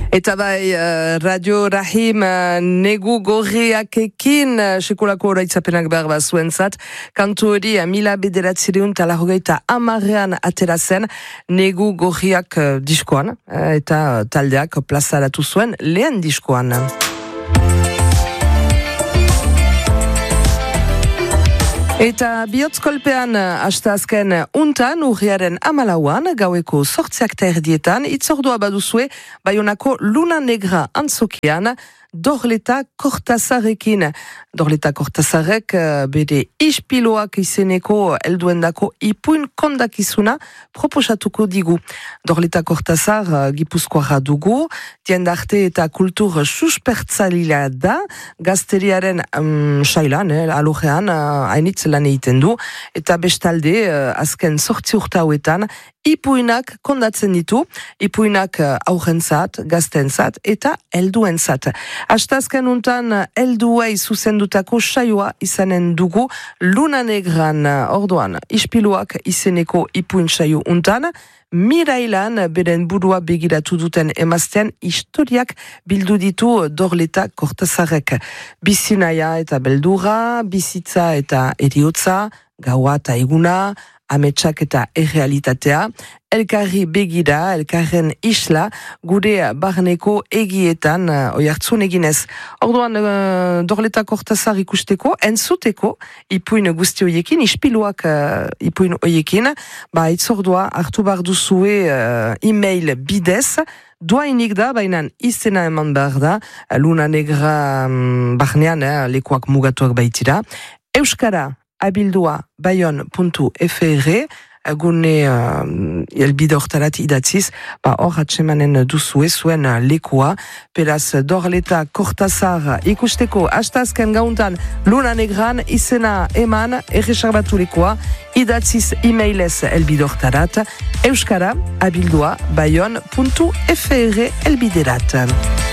Eta bai, Radio Rahim negu gorriakekin sekulako oraitzapenak behar bazuentzat. Kantu hori mila bederatzireun talarrogeita amarrean atera zen negu gorriak diskoan eta taldeak plazaratu zuen lehen diskoan. Eta bihotzkolpean asteazken untan urriaren 14an gaueko 8:00 itzordua baduzue Baionako Luna Negra antzokian Dorleta Kortazarekin. Dorleta Kortazarek bere ispiloak izeneko helduendako ipuin kondakizuna proposatuko digu. Dorleta Kortazar Gipuzkoara dugu, diendarte eta kultur suspertzalilea da, gazteriaren sailan, alojean, hainitz lan egiten du, eta bestalde azken 8 urte hauetan ipuinak kondatzen ditu, ipuinak aurrentzat, gaztentzat eta helduentzat. Asteazken untan helduei zuzendutako saioa izanen dugu Luna Negran orduan ispiluak izeneko ipuin saio untan, mirailan beren burua begiratu duten emaztean historiak bildu ditu Dorleta Kortazarek. Bizinaia eta beldura, bizitza eta eriotza, gaua eta eguna, ametsak eta errealitatea, elkarri begira, elkarren isla, gure barneko egietan oihartzun eginez. Orduan, Dorleta Kortazar ikusteko, entzuteko, ipuin guzti hoiekin, ispiluak ipuin hoiekin, itzordua hartu bar duzue e-mail bidez, doainik da, baina izena eman behar da, Luna Negra barnean, lekuak mugatuak baitira, euskara, abildua bayon.fr gune elbide hortarat idatziz, hor atsemanen duzue zuen lekua, peraz Dorleta Kortazar ikusteko asteazken gauntan Luna Negran izena eman erresarbatu lekua, idatziz e-mailez elbide hortarat, euskara abildua bayon.fr elbiderat.